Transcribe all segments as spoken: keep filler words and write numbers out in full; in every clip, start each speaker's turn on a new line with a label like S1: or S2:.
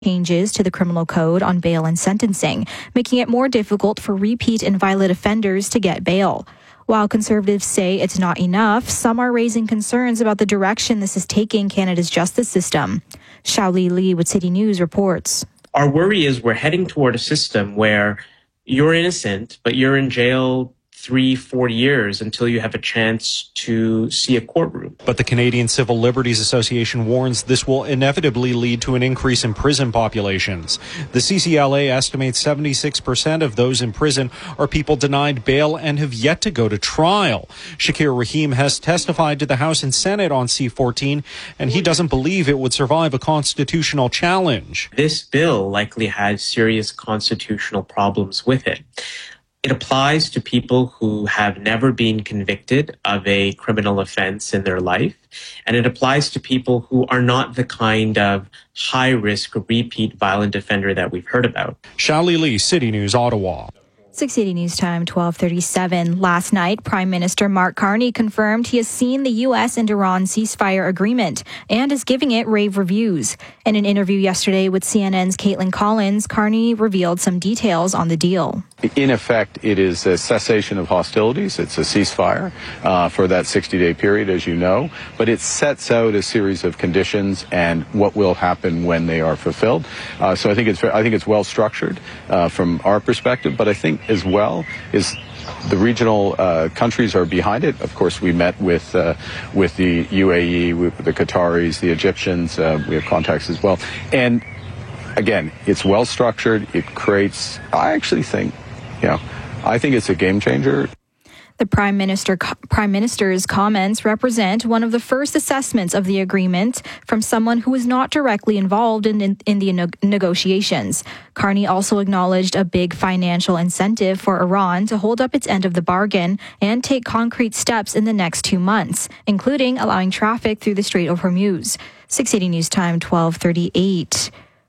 S1: changes to the criminal code on bail and sentencing, making it more difficult for repeat and violent offenders to get bail. While Conservatives say it's not enough, some are raising concerns about the direction this is taking Canada's justice system. Xiaoli Li with City News reports.
S2: Our worry is we're heading toward a system where you're innocent, but you're in jail three, four years until you have a chance to see a courtroom.
S3: But the Canadian Civil Liberties Association warns this will inevitably lead to an increase in prison populations. The C C L A estimates seventy-six percent of those in prison are people denied bail and have yet to go to trial. Shakir Rahim has testified to the House and Senate on C fourteen, and he doesn't believe it would survive a constitutional challenge.
S2: This bill likely has serious constitutional problems with it. It applies to people who have never been convicted of a criminal offense in their life, and it applies to people who are not the kind of high-risk repeat violent offender that we've heard about.
S3: Xiaoli Li, City News, Ottawa.
S1: six eighty News Time, twelve thirty-seven. Last night, Prime Minister Mark Carney confirmed he has seen the U S and Iran ceasefire agreement and is giving it rave reviews. In an interview yesterday with C N N's Caitlin Collins, Carney revealed some details on the deal.
S4: In effect, it is a cessation of hostilities. It's a ceasefire uh, for that sixty-day period, as you know. But it sets out a series of conditions and what will happen when they are fulfilled. Uh, so I think it's I think it's well structured uh, from our perspective. But I think as well is the regional uh, countries are behind it. Of course, we met with uh, with the U A E, with the Qataris, the Egyptians. Uh, we have contacts as well. And again, it's well structured. It creates. I actually think. You know, I think it's a game changer.
S1: The Prime Minister, Prime Minister's comments represent one of the first assessments of the agreement from someone who was not directly involved in, in, in the no- negotiations. Carney also acknowledged a big financial incentive for Iran to hold up its end of the bargain and take concrete steps in the next two months, including allowing traffic through the Strait of Hormuz. six eighty News Time, twelve thirty-eight.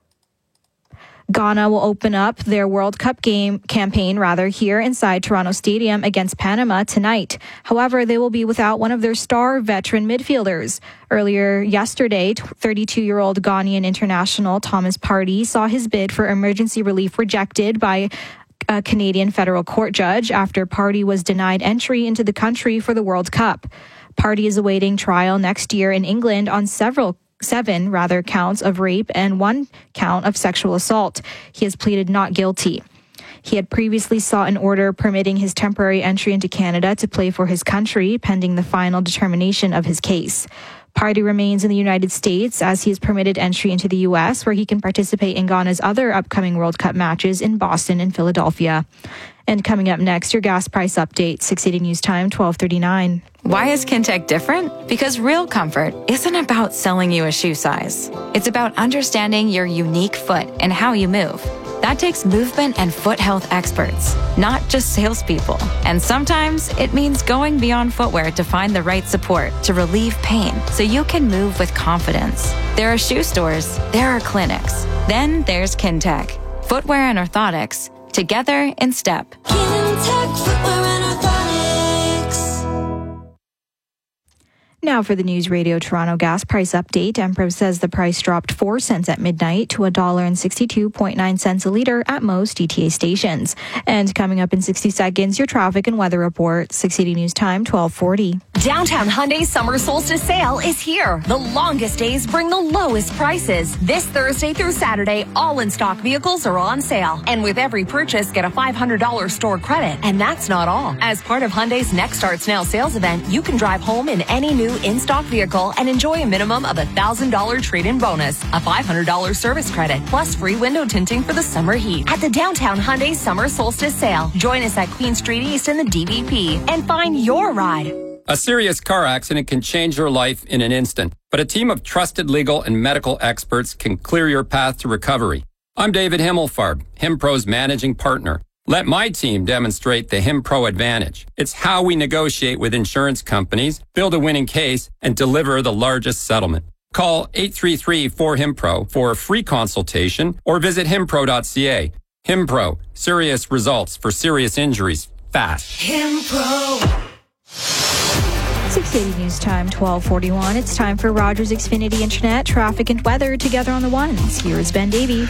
S1: Ghana will open up their World Cup game campaign rather here inside Toronto Stadium against Panama tonight. However, they will be without one of their star veteran midfielders. Earlier yesterday, thirty-two-year-old Ghanaian international Thomas Partey saw his bid for emergency relief rejected by a Canadian federal court judge after Partey was denied entry into the country for the World Cup. Partey is awaiting trial next year in England on several seven rather counts of rape and one count of sexual assault. He has pleaded not guilty. He had previously sought an order permitting his temporary entry into Canada to play for his country pending the final determination of his case. Partey remains in the United States as he is permitted entry into the U S, where he can participate in Ghana's other upcoming World Cup matches in Boston and Philadelphia. And coming up next, your gas price update, six eighty News Time, twelve thirty-nine.
S5: Why is Kintec different? Because real comfort isn't about selling you a shoe size. It's about understanding your unique foot and how you move. That takes movement and foot health experts, not just salespeople. And sometimes it means going beyond footwear to find the right support to relieve pain so you can move with confidence. There are shoe stores, there are clinics. Then there's Kintec. Footwear and orthotics, together in step.
S6: Kintec Footwear and Orthotics.
S1: Now for the News Radio Toronto gas price update. Empress says the price dropped four cents at midnight to one dollar and sixty-two point nine cents a litre at most D T A stations. And coming up in sixty seconds, your traffic and weather report. six eighty News Time, twelve forty.
S7: Downtown Hyundai Summer Solstice Sale is here. The longest days bring the lowest prices. This Thursday through Saturday, all in-stock vehicles are on sale. And with every purchase, get a five hundred dollars store credit. And that's not all. As part of Hyundai's Next Starts Now sales event, you can drive home in any new in-stock vehicle and enjoy a minimum of a one thousand dollars trade-in bonus, a five hundred dollars service credit, plus free window tinting for the summer heat. At the Downtown Hyundai Summer Solstice Sale, join us at Queen Street East in the D V P and find your ride.
S8: A serious car accident can change your life in an instant, but a team of trusted legal and medical experts can clear your path to recovery. I'm David Himmelfarb, HimPro's managing partner. Let my team demonstrate the HimPro advantage. It's how we negotiate with insurance companies, build a winning case, and deliver the largest settlement. Call eight three three, four, HimPro for a free consultation or visit himpro dot c a. HimPro, serious results for serious injuries fast.
S6: HimPro.
S1: six City News Time twelve forty-one. It's time for Rogers Xfinity Internet, traffic and weather together on the ones. Here is Ben Davey.